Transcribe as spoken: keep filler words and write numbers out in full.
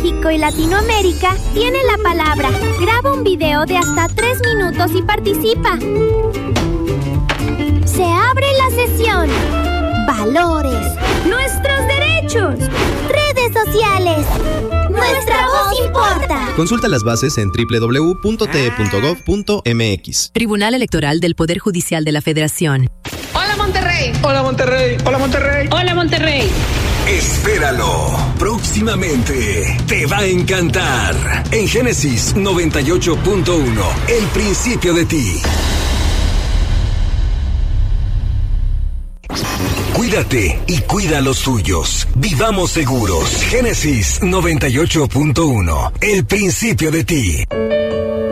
México y Latinoamérica tiene la palabra. Graba un video de hasta tres minutos y participa. Se abre la sesión. Valores. Nuestros derechos. Redes sociales. Nuestra voz importa. Consulta las bases en doble u doble u doble u punto t e punto gov punto m x. Tribunal Electoral del Poder Judicial de la Federación. Hola Monterrey. Hola Monterrey. Hola Monterrey. Hola Monterrey. Espéralo. Próximamente te va a encantar. En Génesis noventa y ocho punto uno, El principio de ti. Cuídate y cuida a los tuyos. Vivamos seguros. Génesis noventa y ocho punto uno, El principio de ti.